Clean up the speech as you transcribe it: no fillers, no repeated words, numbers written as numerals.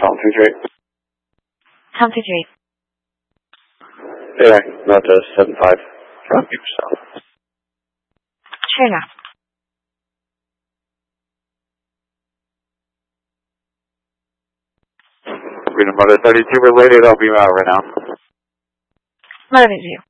Tom 23. Tom 23. Yeah, not 75. From yourself. Sure enough. Freedom Mother 32 related, I'll be out right now. Mother with you.